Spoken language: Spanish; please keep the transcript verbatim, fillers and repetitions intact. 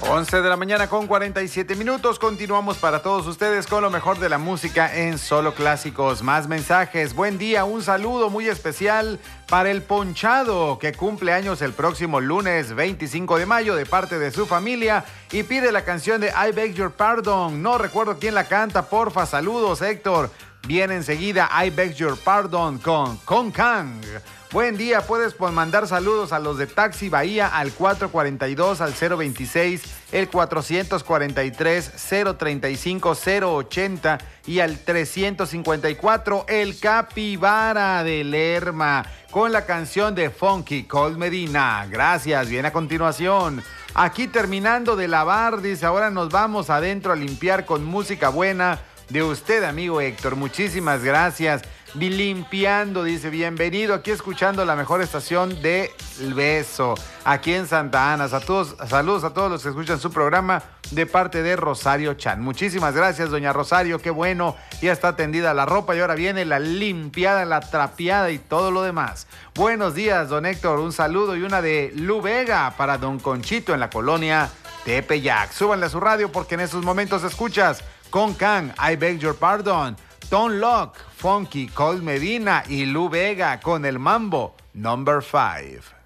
once de la mañana con cuarenta y siete minutos. Continuamos para todos ustedes con lo mejor de la música en Solo Clásicos. Más mensajes. Buen día, un saludo muy especial para el Ponchado, que cumple años el próximo lunes veinticinco de mayo, de parte de su familia, y pide la canción de I Beg Your Pardon. No recuerdo quién la canta, porfa. Saludos, Héctor. Viene enseguida I Beg Your Pardon con Con Kang. Buen día, puedes pues, mandar saludos a los de Taxi Bahía al cuatro cuarenta y dos, al cero veintiséis, el cuatrocientos cuarenta y tres, cero treinta y cinco, cero ochenta y al trescientos cincuenta y cuatro, el Capibara de Lerma, con la canción de Funky Cold Medina. Gracias, bien a continuación. Aquí terminando de lavar, dice, ahora nos vamos adentro a limpiar con música buena de usted, amigo Héctor. Muchísimas gracias. Limpiando, dice, bienvenido, aquí escuchando la mejor estación de El Beso, aquí en Santa Ana. A todos, saludos a todos los que escuchan su programa de parte de Rosario Chan. Muchísimas gracias, doña Rosario, qué bueno, ya está tendida la ropa y ahora viene la limpiada, la trapeada y todo lo demás. Buenos días, don Héctor, un saludo y una de Lu Vega para don Conchito en la colonia Tepeyac. Súbanle a su radio porque en esos momentos escuchas Con Kang, I Beg Your Pardon, Tom Locke, Funky Cold Medina y Lu Vega con el Mambo Number five.